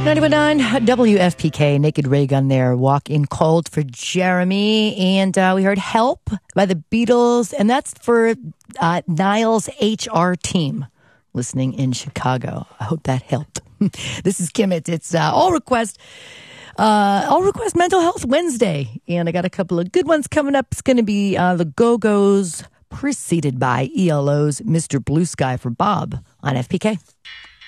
91.9 WFPK, Naked Ray Gun there, Walk in Cold for Jeremy. And we heard Help by the Beatles, and that's for Niles HR Team listening in Chicago. I hope that helped. This is Kimmit. It's All Request Mental Health Wednesday. And I got a couple of good ones coming up. It's going to be the Go-Go's preceded by ELO's Mr. Blue Sky for Bob on FPK.